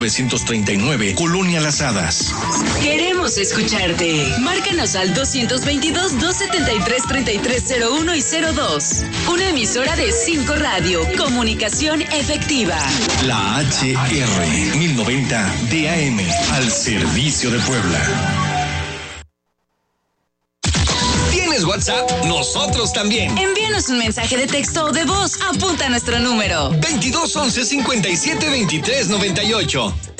939, Colonia Las Hadas. Queremos escucharte. Márcanos al 222-273-3301 y 02. Una emisora de 5 Radio. Comunicación efectiva. La HR 1090 DAM, al servicio de Puebla. ¿Tienes WhatsApp? Nosotros también. Envíanos un mensaje de texto o de voz. Apunta nuestro número: 22 11 57 23 98.